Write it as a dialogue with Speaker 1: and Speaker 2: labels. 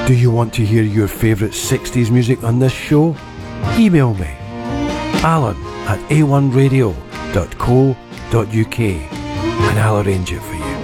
Speaker 1: Do you want to hear your favourite 60s music on this show? Email me, alan@a1radio.co.uk, and I'll arrange it for you.